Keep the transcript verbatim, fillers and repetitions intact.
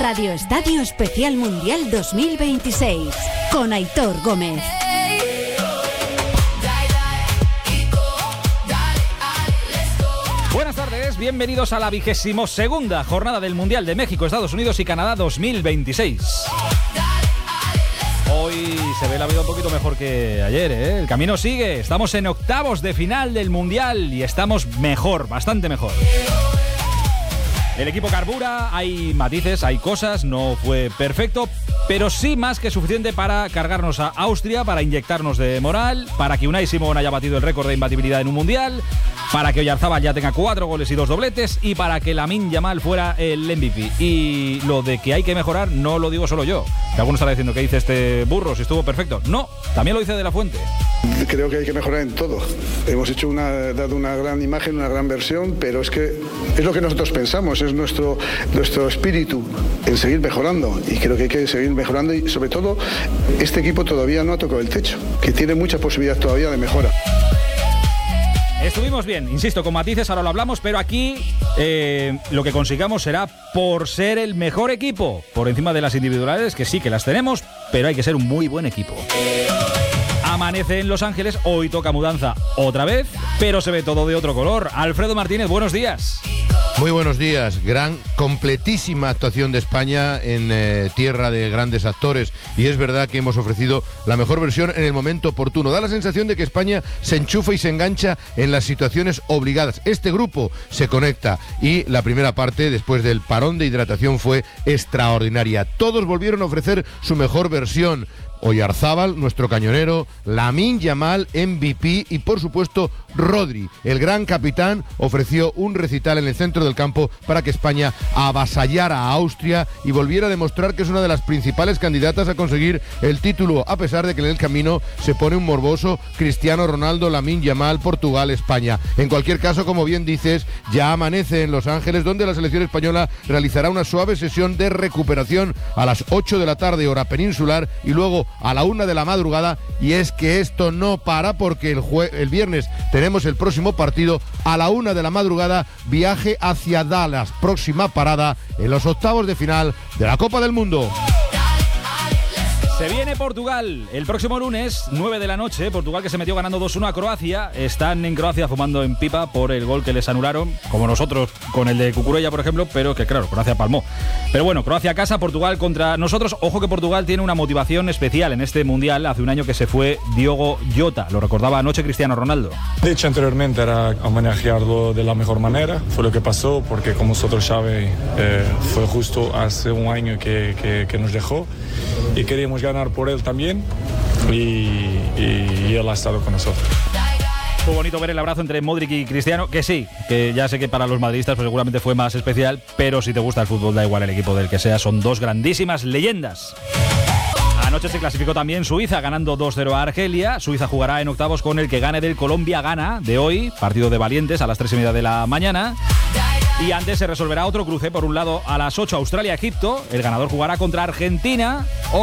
Radio Estadio Especial Mundial dos mil veintiséis con Aitor Gómez. Buenas tardes, bienvenidos a la vigésimo segunda jornada del Mundial de México, Estados Unidos y Canadá dos mil veintiséis. Hoy se ve la vida un poquito mejor que ayer, ¿eh? El camino sigue, estamos en octavos de final del Mundial y estamos mejor, bastante mejor. El equipo carbura, hay matices, hay cosas, no fue perfecto, pero sí más que suficiente para cargarnos a Austria, para inyectarnos de moral, para que Unai Simón haya batido el récord de imbatibilidad en un Mundial, para que Oyarzabal ya tenga cuatro goles y dos dobletes y para que Lamine Yamal fuera el M V P. Y lo de que hay que mejorar no lo digo solo yo, que alguno estará diciendo que dice este burro si estuvo perfecto. No, también lo dice De La Fuente. Creo que hay que mejorar en todo. Hemos hecho una, dado una gran imagen, una gran versión, pero es que es lo que nosotros pensamos, es nuestro, nuestro espíritu en seguir mejorando. Y creo que hay que seguir mejorando y sobre todo este equipo todavía no ha tocado el techo, que tiene mucha posibilidad todavía de mejora. Estuvimos bien, insisto, con matices, ahora lo hablamos, pero aquí eh, lo que consigamos será por ser el mejor equipo, por encima de las individualidades, que sí que las tenemos, pero hay que ser un muy buen equipo. Amanece en Los Ángeles, hoy toca mudanza otra vez, pero se ve todo de otro color. Alfredo Martínez, buenos días. Muy buenos días, gran, completísima actuación de España en eh, tierra de grandes actores y es verdad que hemos ofrecido la mejor versión en el momento oportuno. Da la sensación de que España se enchufa y se engancha en las situaciones obligadas. Este grupo se conecta y la primera parte, después del parón de hidratación, fue extraordinaria. Todos volvieron a ofrecer su mejor versión. Oyarzabal, nuestro cañonero, Lamine Yamal, M V P y por supuesto Rodri, el gran capitán, ofreció un recital en el centro del campo para que España avasallara a Austria y volviera a demostrar que es una de las principales candidatas a conseguir el título, a pesar de que en el camino se pone un morboso Cristiano Ronaldo, Lamine Yamal, Portugal, España. En cualquier caso, como bien dices, ya amanece en Los Ángeles, donde la selección española realizará una suave sesión de recuperación a las ocho de la tarde, hora peninsular, y luego a la una de la madrugada, y es que esto no para porque el, jue- el viernes tenemos el próximo partido a la una de la madrugada, viaje hacia Dallas, próxima parada en los octavos de final de la Copa del Mundo. Se viene Portugal el próximo lunes, nueve de la noche. Portugal, que se metió ganando dos uno a Croacia. Están en Croacia fumando en pipa por el gol que les anularon, como nosotros con el de Cucurella, por ejemplo, pero que claro, Croacia palmó. Pero bueno, Croacia a casa, Portugal contra nosotros. Ojo que Portugal tiene una motivación especial en este Mundial. Hace un año que se fue Diogo Jota, lo recordaba anoche Cristiano Ronaldo. De hecho, anteriormente era homenajearlo de la mejor manera. Fue lo que pasó, porque como vosotros sabéis, eh, fue justo hace un año que, que, que nos dejó y queríamos ganar por él también y, y, y él ha estado con nosotros. Fue bonito ver el abrazo entre Modric y Cristiano, que sí, que ya sé que para los madridistas pues seguramente fue más especial, pero si te gusta el fútbol da igual el equipo del que sea, son dos grandísimas leyendas. Anoche se clasificó también Suiza ganando dos cero a Argelia. Suiza jugará en octavos con el que gane del Colombia-Ghana de hoy, partido de valientes a las tres y media de la mañana. Y antes se resolverá otro cruce, por un lado a las ocho Australia-Egipto, el ganador jugará contra Argentina.